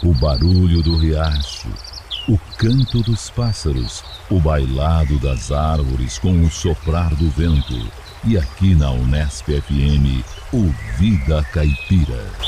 o barulho do riacho, o canto dos pássaros, o bailado das árvores com o soprar do vento. E aqui na Unesp FM, o Vida Caipira.